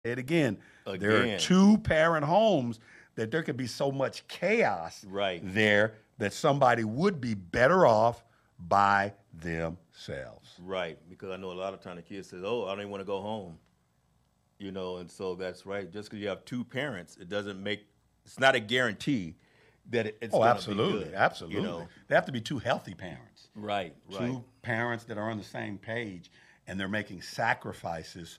it again. There are two-parent homes that there could be so much chaos there that somebody would be better off by themselves. Right, because I know a lot of times the kids say, "Oh, I don't even want to go home," and so that's right. Just because you have two parents, it's not a guarantee that it's going to be good. Absolutely. They have to be two healthy parents. Right. Two parents that are on the same page and they're making sacrifices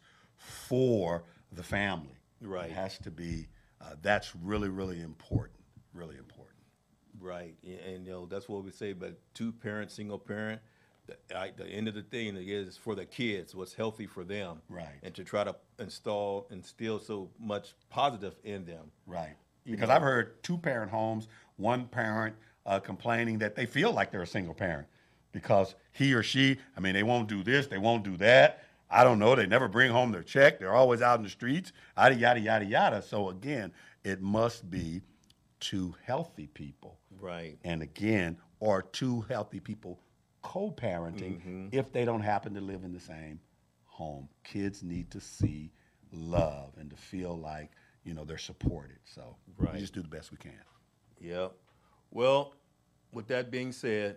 for the family. Right. It has to be, that's really, really important. Really important. Right. And that's what we say, but two parents, single parent, the end of the thing is for the kids, what's healthy for them. Right. And to try to instill so much positive in them. Right. Because I've heard two-parent homes, one parent complaining that they feel like they're a single parent because he or she, they won't do this, they won't do that. I don't know. They never bring home their check. They're always out in the streets, yada, yada, yada, yada. So, again, it must be two healthy people. Right. And, again, or two healthy people co-parenting if they don't happen to live in the same home. Kids need to see love and to feel like, they're supported. So we just do the best we can. Yeah. Well, with that being said,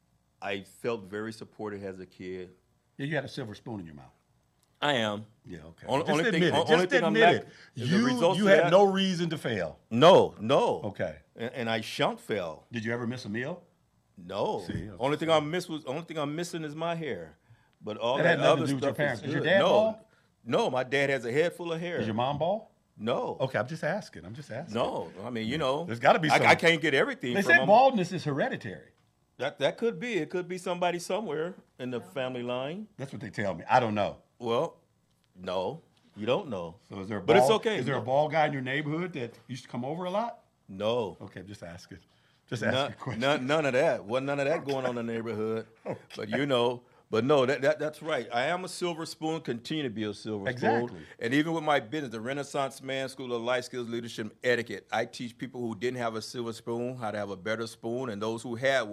I felt very supported as a kid. Yeah, you had a silver spoon in your mouth. I am. Yeah, okay. Only thing admit it. You had no reason to fail. No. Okay. And I shan't fail. Did you ever miss a meal? No. See, only thing I'm missing is my hair. But all that that had nothing other to do with your stuff parents. is Is your good. dad bald? No, my dad has a head full of hair. Is your mom bald? No. Okay, I'm just asking. No, there's got to be some. I can't get everything. They from said them. baldness is hereditary. That could be. It could be somebody somewhere in the family line. That's what they tell me. I don't know. Well, no, you don't know. So is there but it's okay. Is there a bald guy in your neighborhood that used to come over a lot? No. Okay, I'm just asking. Just asking a question. None of that. Wasn't none of that going on in the neighborhood. Okay. But no, that's right. I am a silver spoon, continue to be a silver Exactly. spoon. And even with my business, the Renaissance Man School of Life Skills, Leadership, and Etiquette, I teach people who didn't have a silver spoon how to have a better spoon, and those who had